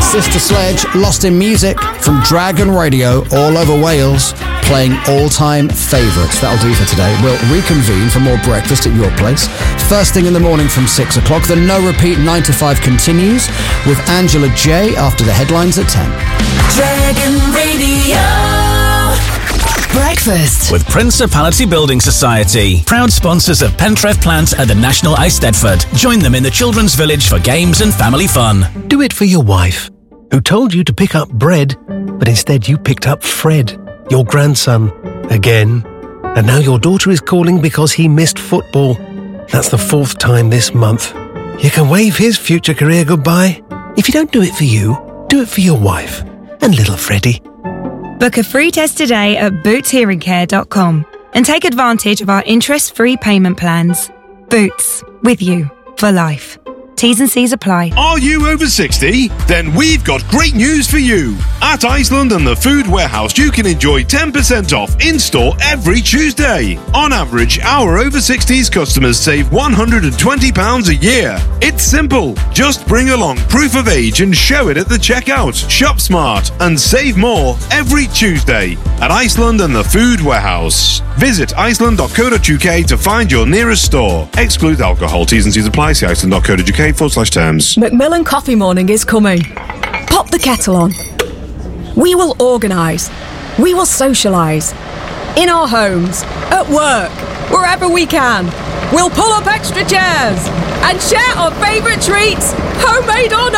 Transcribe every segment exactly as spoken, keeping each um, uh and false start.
Sister Sledge, Lost in Music from Dragon Radio all over Wales, playing all-time favourites. That'll do for today. We'll reconvene for more breakfast at your place. First thing in the morning from six o'clock. The No Repeat nine to five continues with Angela J after the headlines at ten. Dragon Radio. Breakfast with Principality Building Society, proud sponsors of Pentref Plant at the National Eisteddfod. Join them in the Children's Village for games and family fun. Do it for your wife, who told you to pick up bread, but instead you picked up Fred, your grandson, again. And now your daughter is calling because he missed football. That's the fourth time this month. You can wave his future career goodbye. If you don't do it for you, do it for your wife and little Freddie. Book a free test today at boots hearing care dot com and take advantage of our interest-free payment plans. Boots, with you for life. T's and C's apply. Are you over sixty? Then we've got great news for you. At Iceland and the Food Warehouse, you can enjoy ten percent off in-store every Tuesday. On average, our over sixties customers save one hundred twenty pounds a year. It's simple. Just bring along proof of age and show it at the checkout. Shop smart and save more every Tuesday at Iceland and the Food Warehouse. Visit iceland dot co dot uk to find your nearest store. Exclude alcohol. T's and C's apply. See iceland dot co dot uk forward slash terms. Macmillan Coffee Morning is coming. Pop the kettle on. We will organise. We will socialise. In our homes, at work, wherever we can. We'll pull up extra chairs and share our favourite treats, homemade or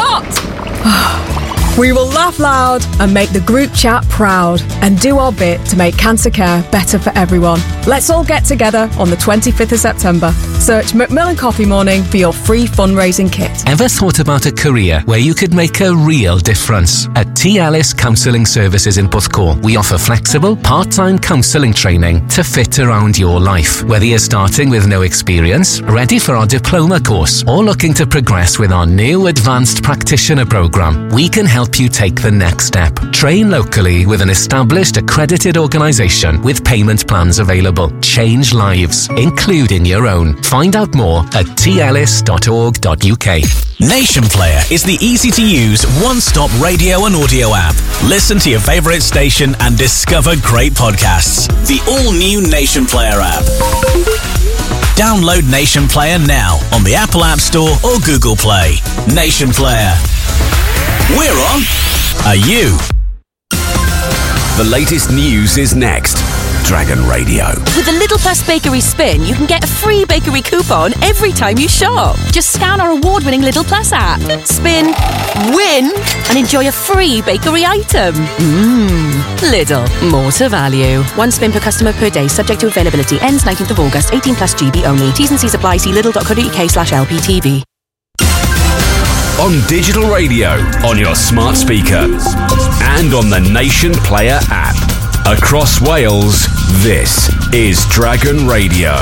not. We will laugh loud and make the group chat proud and do our bit to make cancer care better for everyone. Let's all get together on the twenty-fifth of September. Search Macmillan Coffee Morning for your free fundraising kit. Ever thought about a career where you could make a real difference? At T. Ellis Counselling Services in Porthcawl, we offer flexible, part-time counselling training to fit around your life. Whether you're starting with no experience, ready for our diploma course, or looking to progress with our new advanced practitioner programme, we can help you take the next step. Train locally with an established accredited organisation with payment plans available. Change lives, including your own. Find out more at t ellis dot org dot uk. Nation Player is the easy-to-use, one-stop radio and audio app. Listen to your favourite station and discover great podcasts. The all-new Nation Player app. Download Nation Player now on the Apple App Store or Google Play. Nation Player. We're on. Are you? The latest news is next. Dragon Radio. With the Lidl Plus Bakery Spin, you can get a free bakery coupon every time you shop. Just scan our award-winning Lidl Plus app, spin, win, and enjoy a free bakery item. Mmm. Lidl. More to value. One spin per customer per day, subject to availability. Ends nineteenth of August. eighteen plus G B only. T's and C's apply. See lidl dot co dot uk slash L P T V. On digital radio, on your smart speaker, and on the Nation Player app. Across Wales, this is Dragon Radio.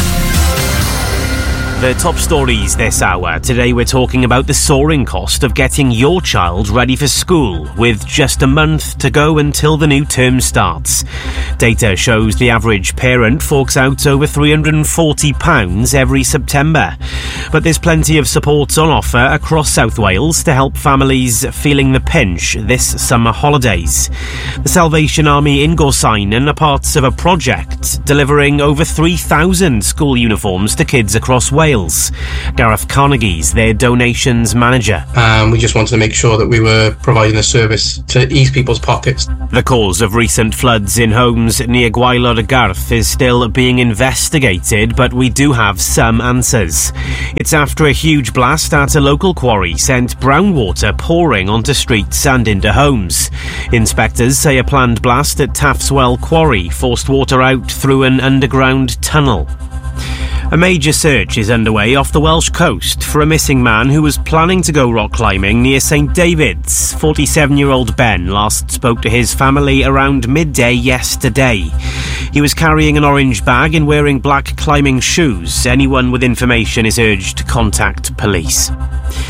The top stories this hour. Today we're talking about the soaring cost of getting your child ready for school, with just a month to go until the new term starts. Data shows the average parent forks out over three hundred forty pounds every September. But there's plenty of support on offer across South Wales to help families feeling the pinch this summer holidays. The Salvation Army in Gorsainen are parts of a project delivering over three thousand school uniforms to kids across Wales. Gareth Carnegie's their donations manager. Um, we just wanted to make sure that we were providing a service to ease people's pockets. The cause of recent floods in homes near Gwaelod y Garth is still being investigated, but we do have some answers. It's after a huge blast at a local quarry sent brown water pouring onto streets and into homes. Inspectors say a planned blast at Taffswell Quarry forced water out through an underground tunnel. A major search is underway off the Welsh coast for a missing man who was planning to go rock climbing near St David's. forty-seven-year-old Ben last spoke to his family around midday yesterday. He was carrying an orange bag and wearing black climbing shoes. Anyone with information is urged to contact police.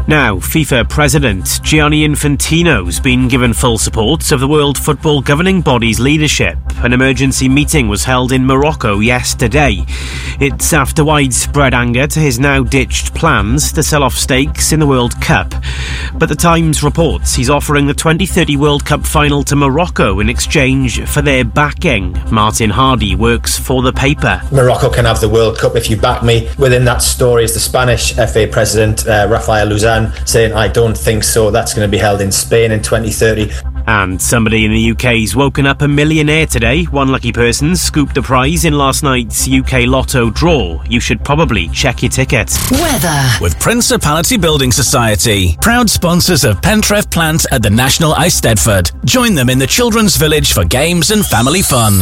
Now, FIFA President Gianni Infantino's been given full support of the World Football Governing Body's leadership. An emergency meeting was held in Morocco yesterday. It's after widespread anger to his now ditched plans to sell off stakes in the World Cup. But the Times reports he's offering the twenty thirty World Cup final to Morocco in exchange for their backing. Martin Hardy works for the paper. Morocco can have the World Cup if you back me. Within that story is the Spanish F A president, uh, Rafael Luzan, saying, I don't think so. That's going to be held in Spain in twenty thirty. And somebody in the U K's woken up a millionaire today. One lucky person scooped a prize in last night's U K Lotto draw. You should probably check your ticket. Weather with Principality Building Society, proud sponsors of Pentref Plant at the National Eisteddfod. Join them in the Children's Village for games and family fun.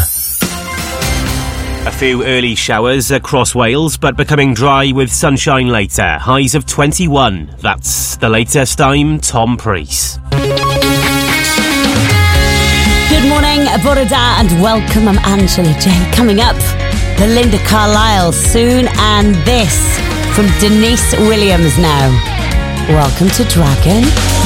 A few early showers across Wales, but becoming dry with sunshine later. Highs of twenty-one. That's the latest. I'm Tom Preece. Good morning, Bore da, and welcome. I'm Angela J. Coming up, Belinda Carlisle soon, and this from Denise Williams now. Welcome to Dragon